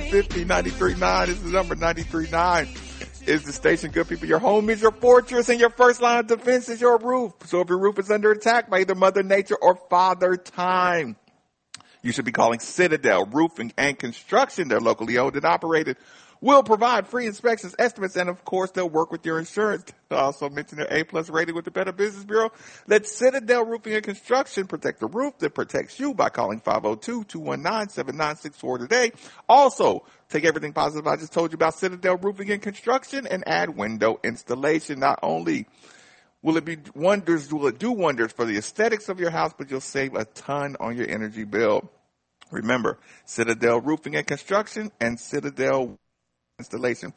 750 93.9 is the number. 93.9 is the station. Good people, your home is your fortress, and your first line of defense is your roof. So if your roof is under attack by either Mother Nature or Father Time, you should be calling Citadel Roofing and Construction. They're locally owned and operated. Will provide free inspections, estimates, and of course, they'll work with your insurance. I also mentioned their A+ rating with the Better Business Bureau. Let Citadel Roofing and Construction protect the roof that protects you by calling 502-219-7964 today. Also, take everything positive I just told you about Citadel Roofing and Construction and add window installation. Not only will it do wonders for the aesthetics of your house, but you'll save a ton on your energy bill. Remember, Citadel Roofing and Construction and Citadel Installation,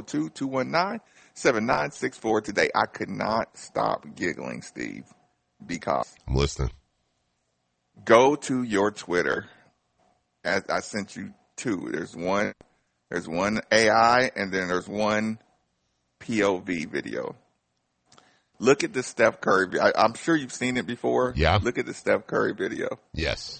502-219-7964 today. I could not stop giggling, Steve, because I'm listening. Go to your Twitter. As I sent you two. There's one AI and then there's one POV video. Look at the Steph Curry. I'm sure you've seen it before. Yeah. Look at the Steph Curry video. Yes.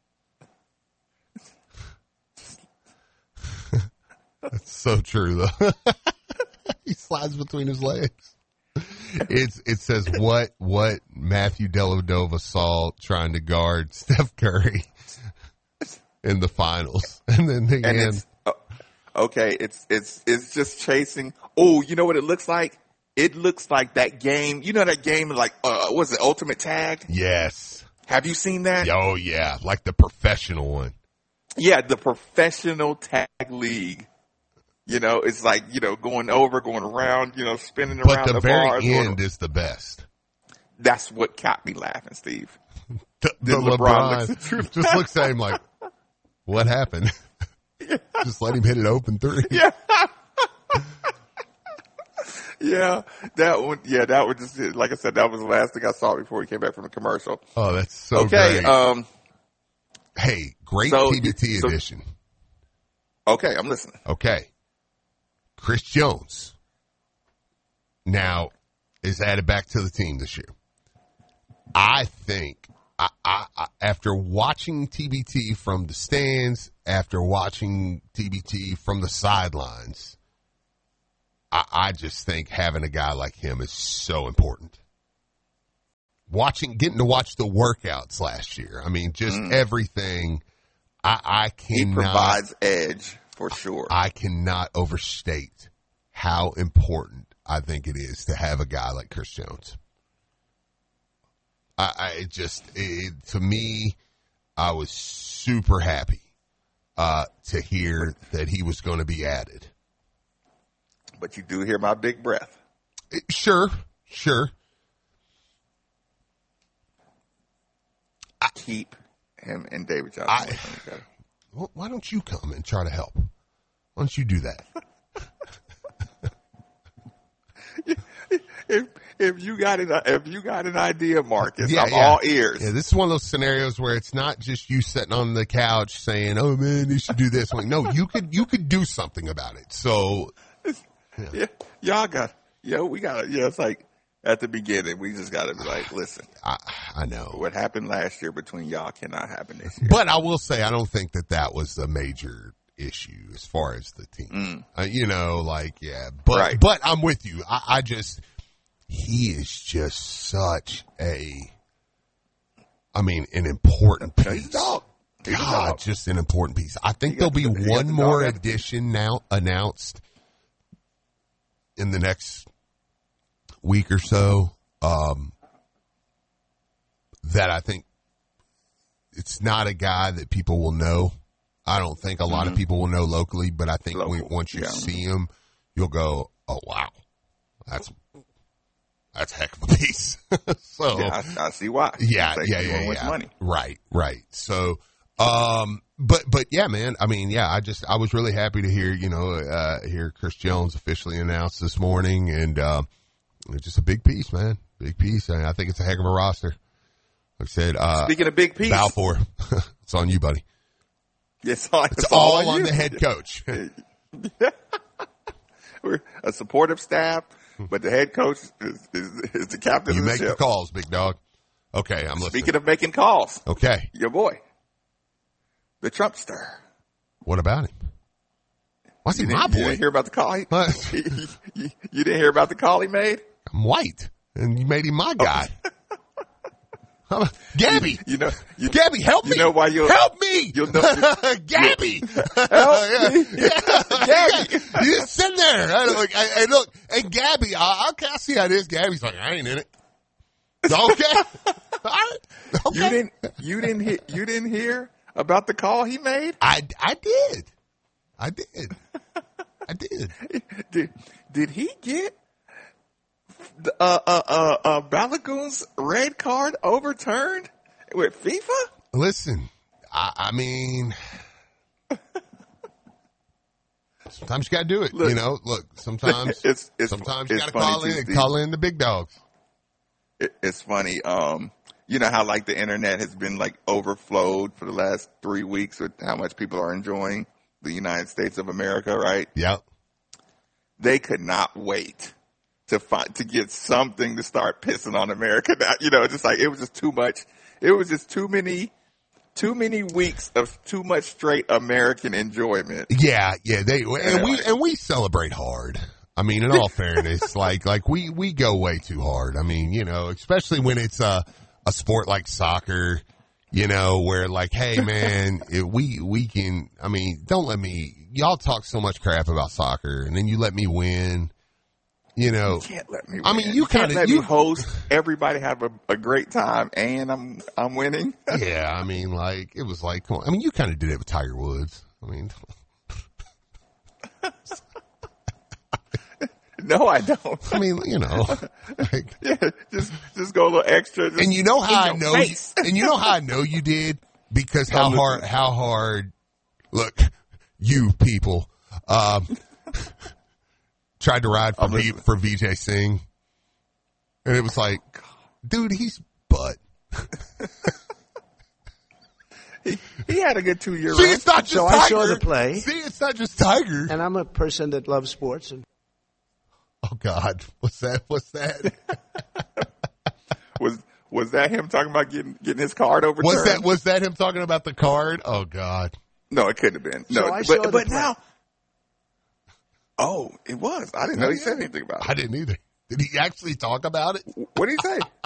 That's so true, though. He slides between his legs. It says what Matthew Dellavedova saw trying to guard Steph Curry in the finals, and then the end. Okay, it's just chasing. Oh, you know what it looks like? It looks like that game. You know that game like what's it, Ultimate Tag? Yes. Have you seen that? Oh yeah, like the professional one. Yeah, the professional tag league. You know, it's like, you know, going around, you know, spinning around the bar. But the very end is the best. That's what kept me laughing, Steve. The LeBron just looks at him like, what happened? Yeah. Just let him hit an open three. Yeah. Yeah, that one just, like I said, that was the last thing I saw before we came back from the commercial. Oh, that's so great. Hey, great TBT edition. Okay, I'm listening. Okay. Chris Jones now is added back to the team this year. I think I after watching TBT from the stands, after watching TBT from the sidelines, I just think having a guy like him is so important. Getting to watch the workouts last year. I mean, just everything. I cannot. He provides edge. For sure. I cannot overstate how important I think it is to have a guy like Chris Jones. To me, I was super happy to hear that he was going to be added. But you do hear my big breath. Sure. Keep him and David Johnson. Why don't you come and try to help? Why don't you do that? If you got an idea, Marcus, I'm all ears. Yeah, this is one of those scenarios where it's not just you sitting on the couch saying, "Oh man, you should do this." I'm like, no, you could do something about it. So, it's like at the beginning, we just got to be like, listen. I know. What happened last year between y'all cannot happen this year. But I will say, I don't think that was a major issue as far as the team. But I'm with you. He is just such an important piece. He's a dog. Just an important piece. I think there'll be one more addition now announced in the next week or so. That I think it's not a guy that people will know. I don't think a lot of people will know locally, but I think once you see him, you'll go, "Oh wow, that's a heck of a piece." So I see why. Yeah. Money. Right. So, but yeah, man. I mean, yeah. I was really happy to hear hear Chris Jones officially announced this morning, and it's just a big piece, man. Big piece. I think it's a heck of a roster. Like I said, speaking of big piece, Balfour, it's on you, buddy. Yes, it's all on the head coach. We're a supportive staff, but the head coach is the captain. You of the make ship. the calls, big dog. Okay, I'm listening. Speaking of making calls, okay, your boy, the Trumpster. What about him? Why is he my You boy? didn't hear about the call? What? You didn't hear about the call he made? I'm white, and you made him my guy. Gabby, Gabby, help me! You know why help me? You'll know, Gabby, help me. Gabby, you just sitting there. I look, and Gabby, I see how it is. Gabby's like, I ain't in it. Okay, all right. Okay. You didn't hear about the call he made? I did. Did he get Balagoon's red card overturned with FIFA? Listen, I mean, sometimes you got to do it. Look, look, sometimes sometimes you got to call in the big dogs. It's funny. You know how like the internet has been like overflowed for the last 3 weeks with how much people are enjoying the United States of America, right? Yep. They could not wait to get something to start pissing on America. Just like it was just too much. It was just too many weeks of too much straight American enjoyment. Yeah. We celebrate hard. I mean, in all fairness, like we go way too hard. I mean, especially when it's a sport like soccer, where like, hey man, we can, I mean, don't let me, y'all talk so much crap about soccer and then you let me win, You can't let me win. I mean, you can't let me host, everybody have a great time and I'm winning. Yeah. I mean, like, it was like, come on. I mean, you kind of did it with Tiger Woods. I mean, no, I don't. I mean, like, yeah, just go a little extra. And you know how I know, and you know how I know you did, because how hard, look, you people, tried to ride for Vijay Singh. And it was like, dude, he's butt. He had a good 2-year run. See, it's not just Tiger. I saw the play. See, it's not just Tiger. And I'm a person that loves sports. And oh God, what's that? Was that him talking about getting his card overturned? Was that him talking about the card? Oh God. No, it couldn't have been. No, but now. Oh, it was. I didn't know he said anything about it. I didn't either. Did he actually talk about it? What did he say?